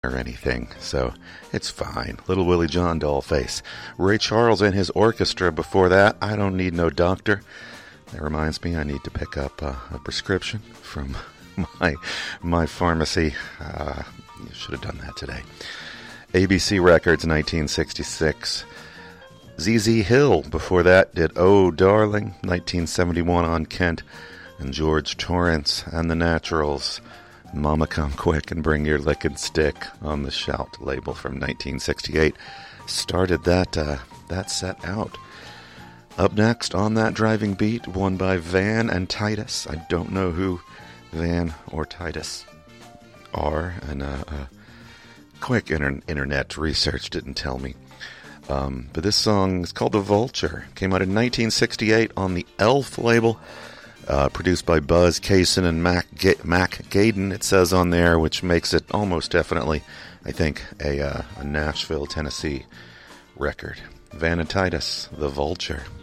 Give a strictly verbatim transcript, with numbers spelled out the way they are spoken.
or anything, so it's fine. Little Willie John Dollface. Ray Charles and his orchestra before that. I Don't Need No Doctor. That reminds me, I need to pick up uh, a prescription from my my pharmacy. Uh, should have done that today. A B C Records, nineteen sixty-six. Z Z Hill before that did Oh Darling, nineteen seventy-one on Kent. And George Torrance and the Naturals, Mama Come Quick and Bring Your Lickin' Stick on the Shout label from nineteen sixty-eight. Started that uh, that set out. Up next on that driving beat, one by Van and Titus. I don't know who Van or Titus are, and uh, uh, quick inter- internet research didn't tell me. Um, but this song is called The Vulture. Came out in nineteen sixty-eight on the Elf label. Uh, produced by Buzz Cason and Mac, Ga- Mac Gaden, it says on there, which makes it almost definitely, I think, a, uh, a Nashville, Tennessee record. Van and Titus, The Vulture.